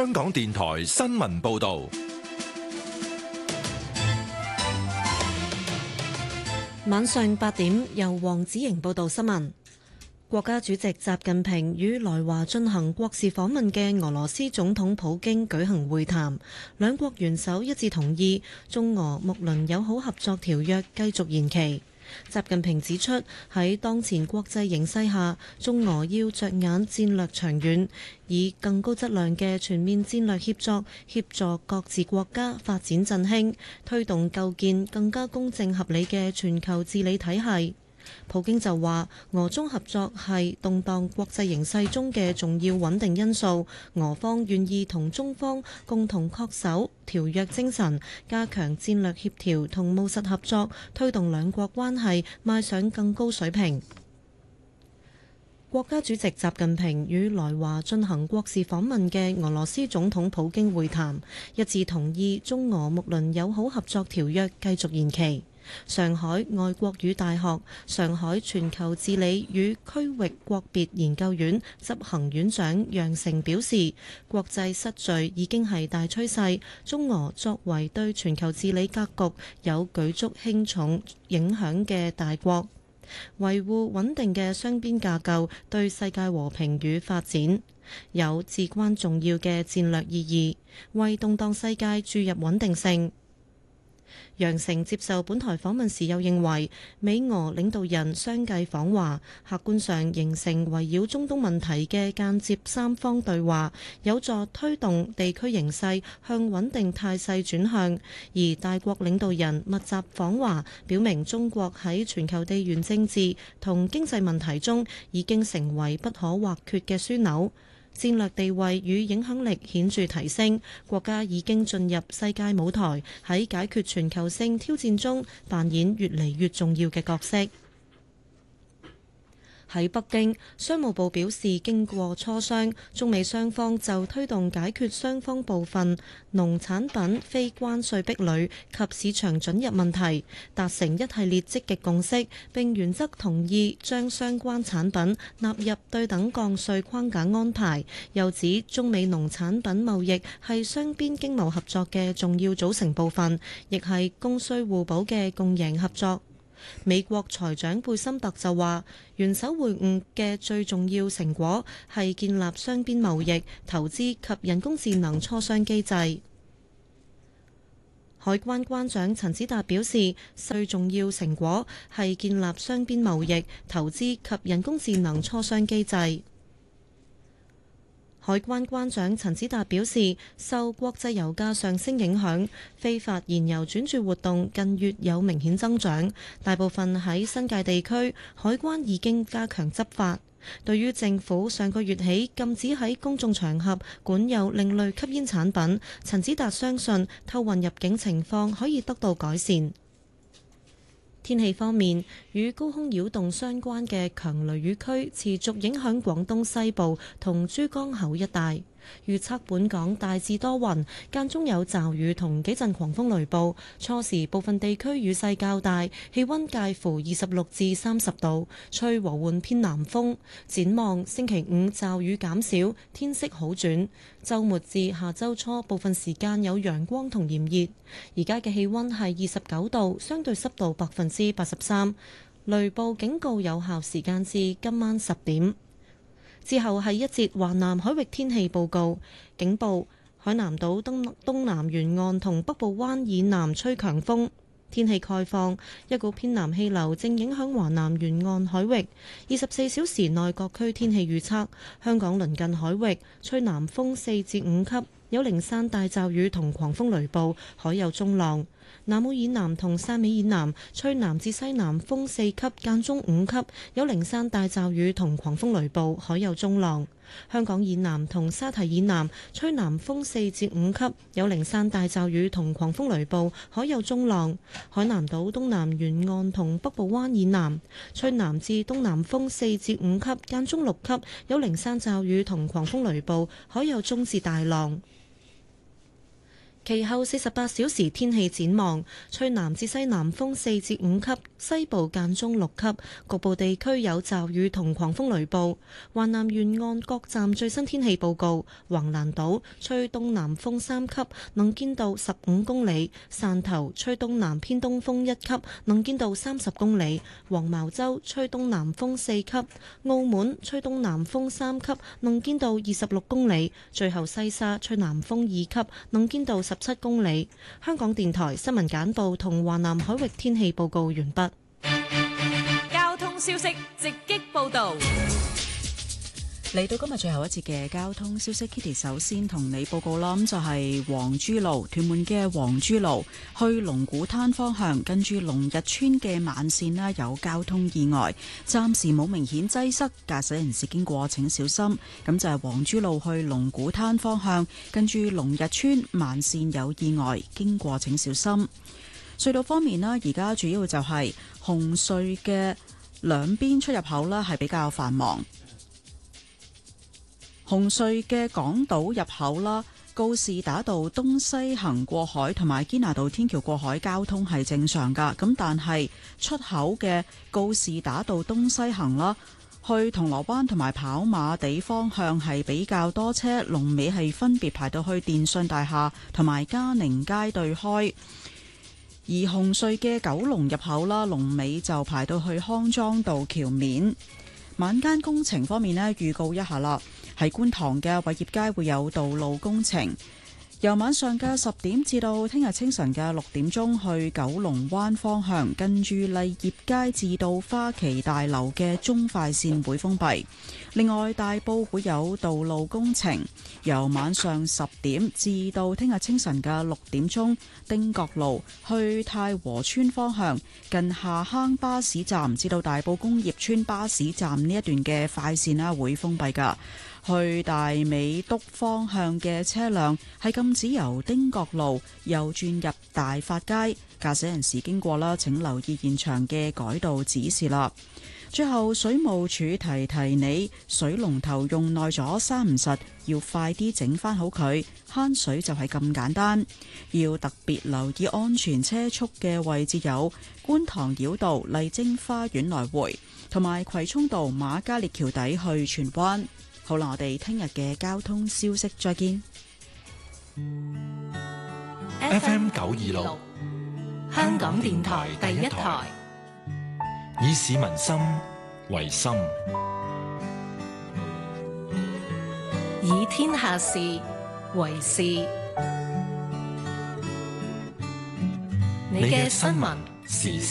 香港電台新聞報道。 晚上8點，由黃子瑩報道新聞。國家主席習近平與來華進行國事訪問嘅俄羅斯總統普京舉行會談，兩國元首一致同意中俄睦鄰友好合作條約繼續延期。習近平指出，喺當前國際形勢下，中俄要着眼戰略長遠，以更高質量嘅全面戰略協作，協助各自國家發展振興，推動構建更加公正合理嘅全球治理體系。普京就話，俄中合作係動盪國際形勢中嘅重要穩定因素，俄方願意同中方共同恪守條約精神，加強戰略協調同務實合作，推動兩國關係邁上更高水平。國家主席習近平與來華進行國事訪問嘅俄羅斯總統普京會談，一致同意中俄睦鄰友好合作條約繼續延期。上海外國語大學上海全球治理與區域國別研究院執行院長楊成表示，國際秩序已經係大趨勢，中俄作為對全球治理格局有舉足輕重影響嘅大國，維護穩定嘅雙邊架構對世界和平與發展有至關重要嘅戰略意義，為動盪世界注入穩定性。楊成接受本台訪問時又認為，美俄領導人相繼訪華，客觀上形成圍繞中東問題嘅間接三方對話，有助推動地區形勢向穩定態勢轉向。而大國領導人密集訪華，表明中國喺全球地緣政治同經濟問題中已經成為不可或缺嘅樞紐。戰略地位與影響力顯著提升，國家已經進入世界舞台，喺解決全球性挑戰中扮演越嚟越重要嘅角色。喺北京，商務部表示，經過磋商，中美雙方就推動解決雙方部分農產品非關稅壁壘及市場准入問題，達成一系列積極共識，並原則同意將相關產品納入對等降稅框架安排。又指中美農產品貿易係雙邊經貿合作嘅重要組成部分，亦係供需互補嘅共贏合作。美國財長貝森特就話，元首會晤嘅最重要成果係建立雙邊貿易、投資及人工智能磋商機制。海關關長陳子達表示，最重要成果係建立雙邊貿易、投資及人工智能磋商機制。海關關長陳子達表示，受國際油價上升影響，非法燃油轉注活動近月有明顯增長，大部分喺新界地區，海關已經加強執法。對於政府上個月起禁止喺公眾場合管有另類吸煙產品，陳子達相信偷運入境情況可以得到改善。天氣方面，與高空擾動相關嘅強雷雨區持續影響廣東西部同珠江口一帶。預測本港大致多雲，間中有驟雨同幾陣狂風雷暴。初時部分地區雨勢較大，氣溫介乎26至30度，吹和緩偏南風。展望星期五驟雨減少，天色好轉。週末至下週初部分時間有陽光同炎熱。而家嘅氣溫係29度，相對濕度83%。雷暴警告有效時間至今晚10點。之後係一節華南海域天氣報告，警報：海南島東南沿岸同北部灣以南吹強風。天氣概況：一股偏南氣流正影響華南沿岸海域。24小時內各區天氣預測：香港鄰近海域吹南風4至5級，有零散大驟雨同狂風雷暴，海有中浪。南澳以南同汕尾以南吹南至西南風4級，間中5級，有零散大驟雨同狂風雷暴，海有中浪。香港以南同沙堤以南吹南風4至5級，有零散大驟雨同狂風雷暴，海有中浪。海南島東南沿岸同北部灣以南吹南至東南風4至5級，間中6級，有零散驟雨同狂風雷暴，海有中至大浪。 其後48小時天氣展望，吹南至西南風4至5級，西部間中6級，局部地區有驟雨同狂風雷暴。華南沿岸各站最新天氣報告：橫瀾島吹東南風3級，能見度15公里；汕頭吹東南偏東風1級，能見度30公里；黃茅洲吹東南風4級；澳門吹東南風3級，能見度26公里；最後西沙吹南風2級，能見度17公里。香港電台新聞簡報同華南海域天氣報告完畢。 交通消息直擊報道。 嚟到今日最後一節嘅交通消息 ，Kitty 首先同你報告啦，咁就係黃珠路屯門嘅黃珠路去龍鼓灘方向，近住龍日村嘅慢線啦，有交通意外，暫時冇明顯擠塞，駕駛人士經過請小心。咁就係黃珠路去龍鼓灘方向，近住龍日村慢線有意外，經過請小心。隧道方面啦，而家主要就係紅隧嘅兩邊出入口啦，係比較繁忙。紅隧嘅港島入口啦，告士打道東西行過海同埋堅拿道天橋過海交通係正常噶，咁但係出口嘅告士打道東西行啦，去銅鑼灣同埋跑馬地方向係比較多車，龍尾係分別排到去電訊大廈同埋嘉寧街對開。而紅隧嘅九龍入口啦，龍尾就排到去康莊道橋面。晚間工程方面呢，預告一下啦。喺觀塘嘅偉業街會有道路工程，由晚上嘅10點至到聽日清晨嘅6點鐘，去九龍灣方向，近住麗業街至到花旗大樓嘅中快線會封閉。另外，大埔會有道路工程，由晚上10點至到聽日清晨嘅6點鐘，汀角路去太和村方向，近下坑巴士站至到大埔工業村巴士站呢一段嘅快線啦，會封閉㗎。去大美督方向嘅車輛係禁止由汀角路右轉入大發街，駕駛人士經過啦，請留意現場嘅改道指示啦。最後，水務署提提你，水龍頭用耐咗閂唔實，要快啲整翻好佢，慳水就係咁簡單。要特別留意安全車速嘅位置有觀塘繞道麗晶花園來回，同埋葵涌道瑪嘉烈橋底去荃灣。好啦，我哋聽日嘅交通消息再見。 FM 926 香港電台第一台， 以市民心為心， 以天下事為事。你嘅新聞時事